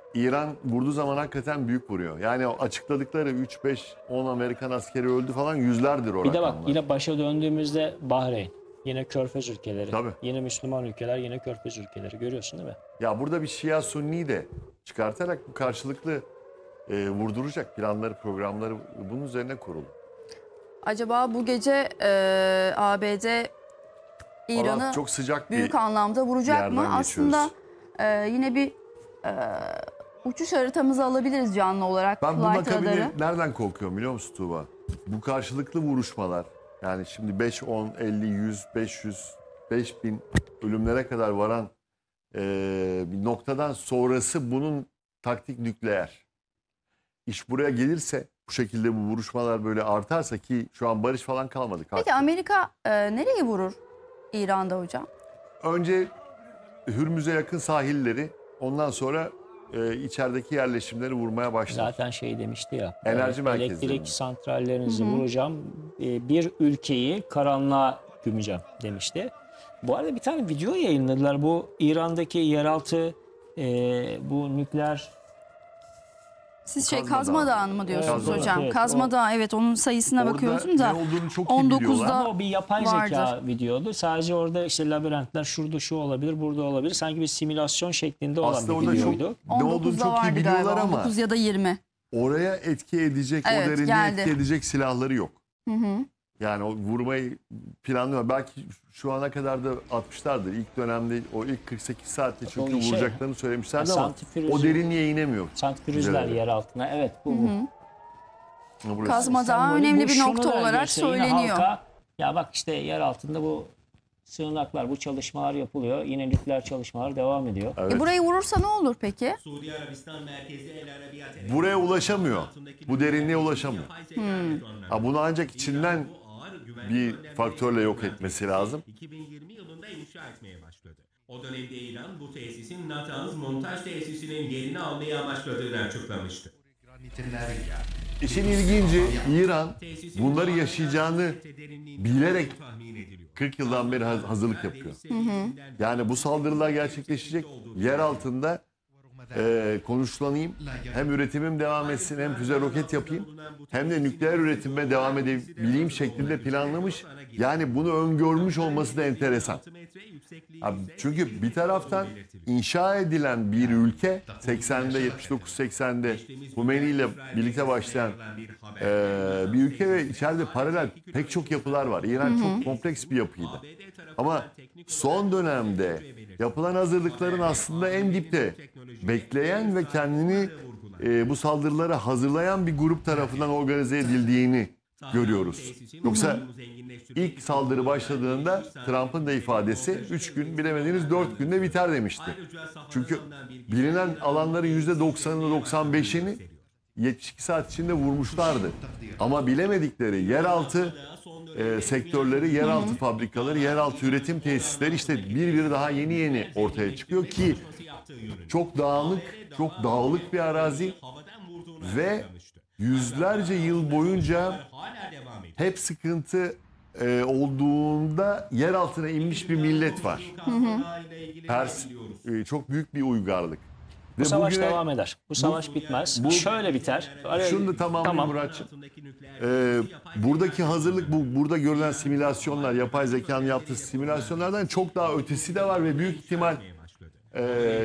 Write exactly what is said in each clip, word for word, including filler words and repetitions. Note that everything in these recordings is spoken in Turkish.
İran vurduğu zaman hakikaten büyük vuruyor. Yani açıkladıkları üç beş on Amerikan askeri öldü falan yüzlerdir o Bir de bak rakamlar. yine başa döndüğümüzde Bahreyn, yine Körfez ülkeleri, Tabii. yine Müslüman ülkeler, yine Körfez ülkeleri görüyorsun değil mi? Ya burada bir Şia Sunni de çıkartarak bu karşılıklı e, vurduracak planları, programları bunun üzerine kurulu. Acaba bu gece e, A B D İran'ı Valla çok sıcak bir büyük anlamda vuracak yerden mı? geçiyoruz. Aslında e, yine bir e, uçuş haritamızı alabiliriz canlı olarak. Ben bunun Flight akabini radarı. nereden korkuyorum biliyor musun Tuğba? Bu karşılıklı vuruşmalar yani şimdi beş, on, elli, yüz, beş yüz, beş bin ölümlere kadar varan e, bir noktadan sonrası bunun taktik nükleer. İş buraya gelirse bu şekilde bu vuruşmalar böyle artarsa ki şu an barış falan kalmadı. Peki kalktı. Amerika e, nereye vurur İran'da hocam? Önce Hürmüz'e yakın sahilleri ondan sonra e, içerideki yerleşimleri vurmaya başlar. Zaten şey demişti ya. Enerji e, merkezleri. Elektrik santrallerinizi vuracağım. e, Bir ülkeyi karanlığa gömeceğim demişti. Bu arada bir tane video yayınladılar. Bu İran'daki yeraltı e, bu nükleer Siz şey Kazma Kazma Dağı. Dağı mı diyorsunuz Kazma Dağı. hocam? Evet, Kazma o- Dağı, evet, onun sayısına Orada bakıyorsun da ne olduğunu çok iyi on biliyorlar. dokuzda ama o bir yapay vardır. zeka videoydu. Sadece orada işte labirentler şurada şu olabilir, burada olabilir. Sanki bir simülasyon şeklinde olan Aslında bir orada çok videoydu. ne olduğunu on dokuzda çok iyi vardı biliyorlar galiba. ama on dokuz ya da yirmi. oraya etki edecek, Evet, o derinliğe geldi. etki edecek silahları yok. Hı hı. Yani o vurmayı planlıyor. Belki şu ana kadar da atmışlardır. İlk dönemde o ilk kırk sekiz saatte çünkü O şey- vuracaklarını söylemişlerdi Ya, ama santrifüj- o derinliğe inemiyor. Santrifüjler Füzeleri. yer altına. Evet bu. bu. Ha, burası. Kazma Dağı Sembolü önemli bu, bir şunu nokta da olarak gösteriyor. Yine söyleniyor. halka, ya bak işte yer altında bu sığınaklar, bu çalışmalar yapılıyor. Yine nükleer çalışmalar devam ediyor. Evet. E burayı vurursa ne olur peki? Suudi Arabistan merkezli El Arabiyat Buraya ulaşamıyor. Bu derinliğe ulaşamıyor. Ha, bunu ancak içinden bir faktörle yok etmesi lazım. iki bin yirmi yılında inşa etmeye başladı. O dönemde İran bu tesisin Natanz montaj tesisinin yerini almaya başladığını açıklamıştı. İşin ilginci İran bunları yaşayacağını bilerek kırk yıldan beri haz- hazırlık yapıyor. Yani bu saldırılar gerçekleşecek. Yer altında e, konuşlanayım. Hem üretimim devam etsin, hem füze roket yapayım, hem de nükleer üretime devam edebileyim şeklinde planlamış. Yani bunu öngörmüş olması da enteresan. Abi, çünkü bir taraftan inşa edilen bir ülke seksende, yetmiş dokuz seksende Khomeini ile birlikte başlayan e, bir ülke ve içeride paralel pek çok yapılar var. İran çok kompleks bir yapıydı. Ama son dönemde yapılan hazırlıkların aslında en dipte bekleyen ve kendini e, bu saldırılara hazırlayan bir grup tarafından organize edildiğini görüyoruz. Yoksa ilk saldırı başladığında Trump'ın da ifadesi üç gün bilemediğiniz dört günde biter demişti. Çünkü bilinen alanların yüzde doksanını doksan beşini yetmiş iki saat içinde vurmuşlardı. Ama bilemedikleri yeraltı e, sektörleri, yeraltı fabrikaları, yeraltı üretim tesisleri işte bir bir daha yeni yeni ortaya çıkıyor ki çok dağınık, çok dağlık bir arazi ve yüzlerce yıl boyunca hep sıkıntı e, olduğunda yer altına inmiş bir millet var. Pers e, çok büyük bir uygarlık. Bu savaş bugüne- devam eder. Bu savaş bitmez. bu- Şöyle biter. Araya- Şunu da tamamlayayım tamam. Muratçım. Ee, buradaki hazırlık, bu burada görülen simülasyonlar, yapay zekanın yaptığı simülasyonlardan çok daha ötesi de var ve büyük ihtimal e,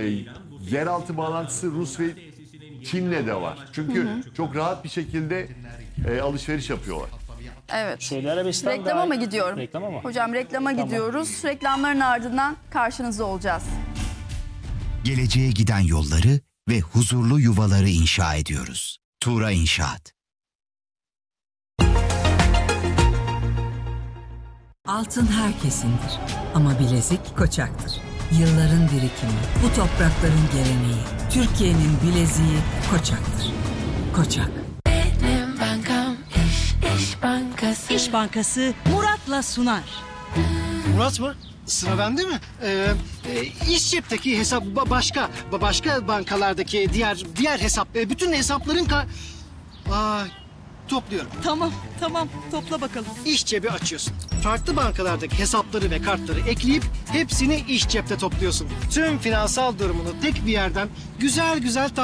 yeraltı bağlantısı Rus ve Çin'le de var. Çünkü çok rahat bir şekilde e, alışveriş yapıyorlar. Evet. Suudi Arabistan Reklama da- mı gidiyorum? Reklama mı? Hocam reklama gidiyoruz. Reklamların ardından karşınızda olacağız. Geleceğe giden yolları ve huzurlu yuvaları inşa ediyoruz. Tuğra İnşaat. Altın herkesindir ama bilezik Koçak'tır. Yılların birikimi, bu toprakların geleneği, Türkiye'nin bileziği Koçak'tır. Koçak. Benim bankam İş, İş Bankası. İş Bankası Murat'la sunar. Murat mı? Sıra bende mi? Ee, e, iş cepteki hesap ba- başka, ba- başka bankalardaki diğer diğer hesap, e, bütün hesapların ka... Aa, topluyorum. Tamam, tamam. Topla bakalım. İş cebi açıyorsun. Farklı bankalardaki hesapları ve kartları ekleyip hepsini iş cepte topluyorsun. Tüm finansal durumunu tek bir yerden güzel güzel